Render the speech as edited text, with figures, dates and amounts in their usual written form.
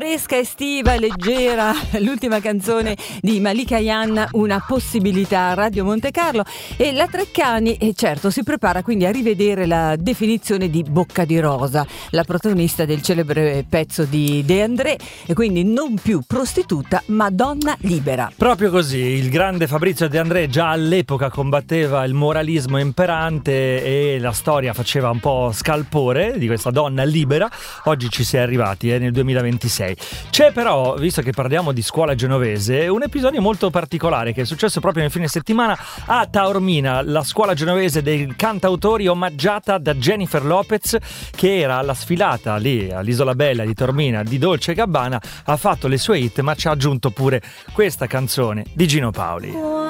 fresca, estiva, leggera, l'ultima canzone di Malika Ayane, Una possibilità, Radio Monte Carlo. E la Treccani, certo, si prepara quindi a rivedere la definizione di Bocca di Rosa, la protagonista del celebre pezzo di De André, e quindi non più prostituta ma donna libera. Proprio così, il grande Fabrizio De André già all'epoca combatteva il moralismo imperante e la storia faceva un po' scalpore di questa donna libera. Oggi ci si è arrivati nel 2026. C'è però, visto che parliamo di scuola genovese, un episodio molto particolare che è successo proprio nel fine settimana a Taormina, la scuola genovese dei cantautori omaggiata da Jennifer Lopez, che era alla sfilata lì all'Isola Bella di Taormina di Dolce & Gabbana, ha fatto le sue hit ma ci ha aggiunto pure questa canzone di Gino Paoli.